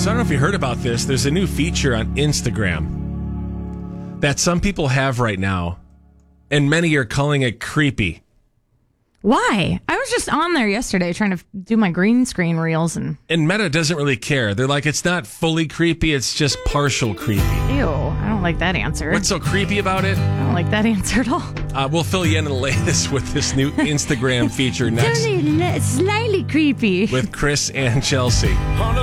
So I don't know if you heard about this. There's a new feature on Instagram that some people have right now, and many are calling it creepy. Why? I was just on there yesterday trying to do my green screen reels and Meta doesn't really care. They're like, it's not fully creepy, it's just partial creepy. ew, I don't like that answer. What's so creepy about it? I don't like that answer at all. We'll fill you in on the latest with this new Instagram feature next It's slightly creepy. with Chris and Chelsea.